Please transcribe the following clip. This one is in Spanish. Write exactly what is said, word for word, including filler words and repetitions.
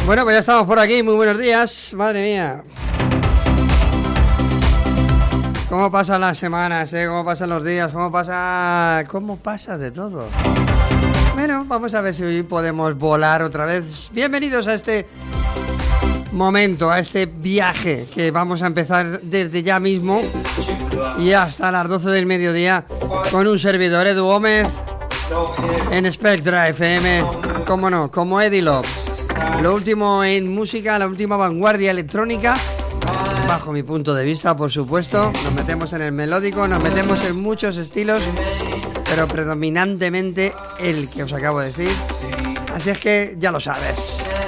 Bueno, pues ya estamos por aquí, muy buenos días, madre mía. ¿Cómo pasan las semanas, eh? ¿Cómo pasan los días? ¿Cómo pasa...? ¿Cómo pasa de todo? Bueno, vamos a ver si hoy podemos volar otra vez. Bienvenidos a este momento, a este viaje que vamos a empezar desde ya mismo y hasta las doce del mediodía con un servidor, Edu Gómez, en Spectra F M, cómo no, como Eddie Love. Lo último en música, la última vanguardia electrónica, bajo mi punto de vista, por supuesto. Nos metemos en el melódico, nos metemos en muchos estilos, pero predominantemente el que os acabo de decir. Así es que ya lo sabes.